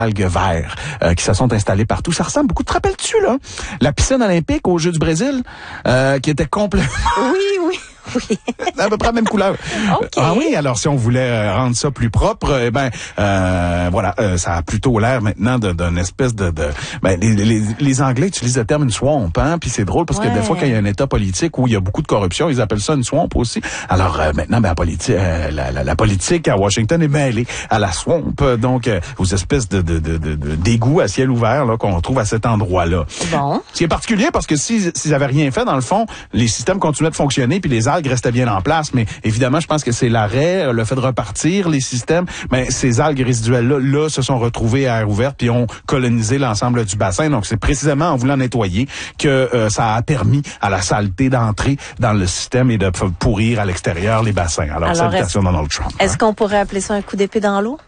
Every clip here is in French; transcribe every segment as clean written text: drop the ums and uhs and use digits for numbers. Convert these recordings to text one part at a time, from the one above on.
algues verts qui se sont installées partout. Ça ressemble beaucoup. Te rappelles-tu, là, la piscine olympique aux Jeux du Brésil qui était complètement... Oui. à peu près la même couleur. Okay. Ah oui, alors si on voulait rendre ça plus propre, voilà, ça a plutôt l'air maintenant d'une espèce de les Anglais utilisent le terme une swamp, hein, puis c'est drôle parce que des fois quand il y a un état politique où il y a beaucoup de corruption, ils appellent ça une swamp aussi. Alors maintenant la politique à Washington est mêlée à la swamp, donc aux espèces de d'égouts à ciel ouvert là qu'on trouve à cet endroit-là. Bon. Ce qui est particulier parce que s'ils avaient rien fait dans le fond, les systèmes continuaient de fonctionner puis les algues restaient bien en place, mais évidemment, je pense que c'est l'arrêt, le fait de repartir les systèmes, mais ces algues résiduelles-là se sont retrouvées à air ouvert puis ont colonisé l'ensemble du bassin. Donc, c'est précisément en voulant nettoyer que ça a permis à la saleté d'entrer dans le système et de pourrir à l'extérieur les bassins. Alors salutations Donald Trump. Est-ce qu'on pourrait appeler ça un coup d'épée dans l'eau?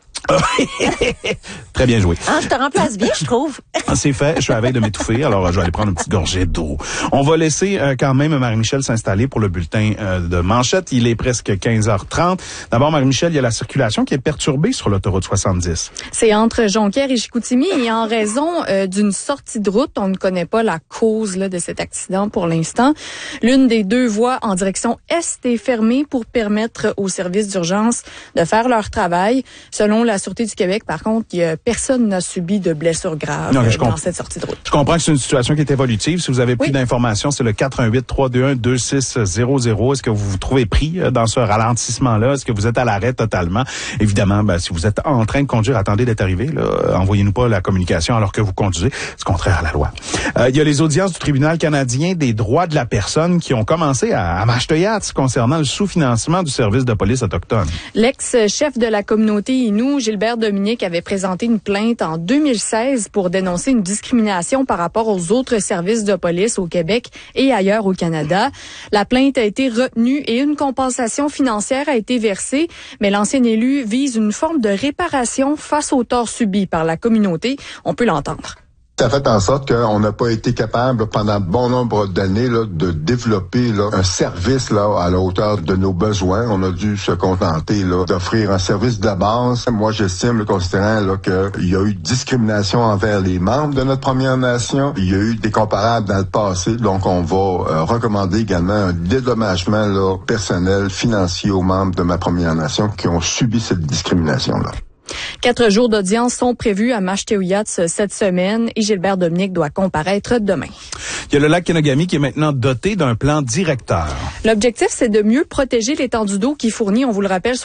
Très bien joué. Je te remplace bien, je trouve. C'est fait, je suis à la veille de m'étouffer, alors je vais aller prendre une petite gorgée d'eau. On va laisser quand même Marie-Michel s'installer pour le bulletin de manchette. Il est presque 15h30. D'abord, Marie-Michel, il y a la circulation qui est perturbée sur l'autoroute 70. C'est entre Jonquière et Chicoutimi et en raison d'une sortie de route, on ne connaît pas la cause de cet accident pour l'instant. L'une des deux voies en direction est est fermée pour permettre aux services d'urgence de faire leur travail. Selon la Sûreté du Québec, par contre, personne n'a subi de blessures graves dans cette sortie de route. Je comprends que c'est une situation qui est évolutive. Si vous avez plus d'informations, c'est le 418-321-2600. Est-ce que vous vous trouvez pris dans ce ralentissement-là? Est-ce que vous êtes à l'arrêt totalement? Évidemment, si vous êtes en train de conduire, attendez d'être arrivé. Envoyez-nous pas la communication alors que vous conduisez. C'est contraire à la loi. Il y a les audiences du tribunal canadien des droits de la personne qui ont commencé à Mashteuiatsi concernant le sous-financement du service de police autochtone. L'ex-chef de la communauté Innu, Gilbert Dominique, avait présenté une plainte en 2016 pour dénoncer une discrimination par rapport aux autres services de police au Québec et ailleurs au Canada. La plainte a été retenue et une compensation financière a été versée, mais l'ancien élu vise une forme de réparation face aux torts subis par la communauté. On peut l'entendre. Ça fait en sorte qu'on n'a pas été capable pendant bon nombre d'années de développer un service à la hauteur de nos besoins. On a dû se contenter d'offrir un service de base. Moi, j'estime, considérant qu'il y a eu discrimination envers les membres de notre Première Nation, il y a eu des comparables dans le passé, donc on va recommander également un dédommagement personnel, financier aux membres de ma Première Nation qui ont subi cette discrimination-là. 4 jours d'audience sont prévus à Mashteuiatsi cette semaine et Gilbert Dominique doit comparaître demain. Il y a le lac Kenogami qui est maintenant doté d'un plan directeur. L'objectif, c'est de mieux protéger l'étendue d'eau qui fournit, on vous le rappelle,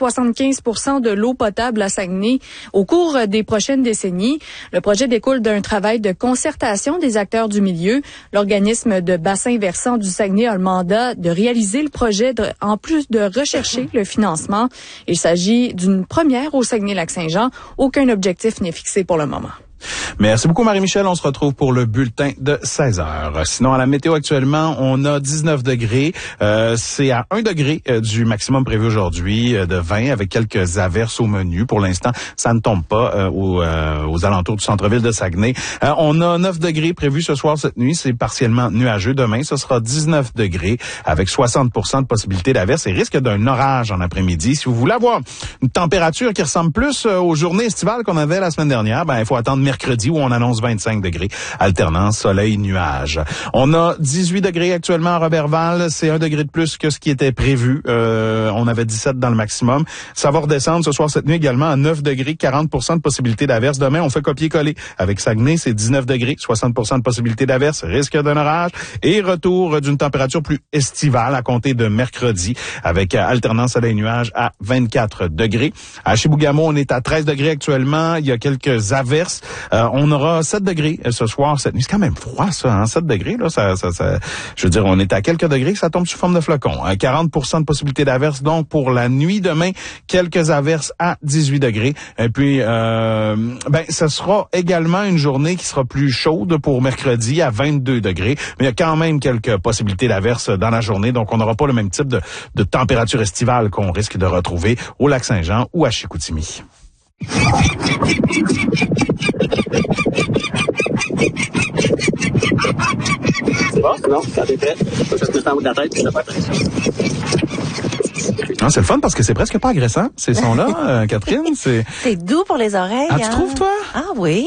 75% de l'eau potable à Saguenay au cours des prochaines décennies. Le projet découle d'un travail de concertation des acteurs du milieu. L'organisme de bassin versant du Saguenay a le mandat de réaliser le projet en plus de rechercher le financement. Il s'agit d'une première au Saguenay-Lac-Saint-Jean. Aucun objectif n'est fixé pour le moment. Merci beaucoup Marie-Michel. On se retrouve pour le bulletin de 16 heures. Sinon, à la météo actuellement, on a 19 degrés. C'est à 1 degré du maximum prévu aujourd'hui de 20 avec quelques averses au menu. Pour l'instant, ça ne tombe pas aux alentours du centre-ville de Saguenay. On a 9 degrés prévus ce soir, cette nuit. C'est partiellement nuageux. Demain, ce sera 19 degrés avec 60% de possibilité d'averse et risque d'un orage en après-midi. Si vous voulez avoir une température qui ressemble plus aux journées estivales qu'on avait la semaine dernière, il faut attendre mercredi où on annonce 25 degrés, alternance soleil-nuage. On a 18 degrés actuellement à Roberval, c'est 1 degré de plus que ce qui était prévu. On avait 17 dans le maximum. Ça va redescendre ce soir, cette nuit également à 9 degrés, 40% de possibilité d'averse. Demain, on fait copier-coller. Avec Saguenay, c'est 19 degrés, 60% de possibilité d'averse, risque d'un orage et retour d'une température plus estivale à compter de mercredi avec alternance soleil-nuage à 24 degrés. À Chibougamau, on est à 13 degrés actuellement. Il y a quelques averses. On aura 7 degrés ce soir, cette nuit. C'est quand même froid, ça, hein? 7 degrés, là, ça, je veux dire, on est à quelques degrés que ça tombe sous forme de flocons. 40% de possibilité d'averse, donc, pour la nuit demain, quelques averses à 18 degrés. Et puis, ce sera également une journée qui sera plus chaude pour mercredi à 22 degrés. Mais il y a quand même quelques possibilités d'averse dans la journée, donc on n'aura pas le même type de température estivale qu'on risque de retrouver au Lac-Saint-Jean ou à Chicoutimi. C'est bon? Non, ça t'est fait. Faut juste mettre en haut de la tête et ça fait pression. Ah, c'est le fun parce que c'est presque pas agressant, ces sons-là, Catherine. C'est doux pour les oreilles. Ah, tu trouves, toi? Ah oui.